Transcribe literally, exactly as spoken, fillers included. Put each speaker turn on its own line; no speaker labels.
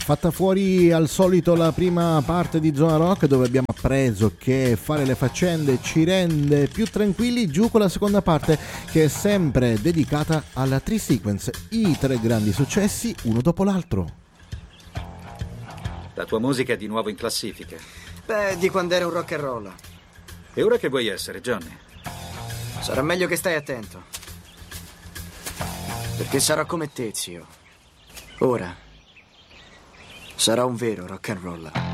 Fatta fuori al solito la prima parte di Zona Rock, dove abbiamo appreso che fare le faccende ci rende più tranquilli, giù con la seconda parte che è sempre dedicata alla Tri-Sequence, i tre grandi successi uno dopo l'altro.
La tua musica è di nuovo in classifica.
Beh, di quando era un rock and roll.
E ora che vuoi essere, Johnny?
Sarà meglio che stai attento. Perché sarò come te, zio. Ora sarà un vero rock and roll.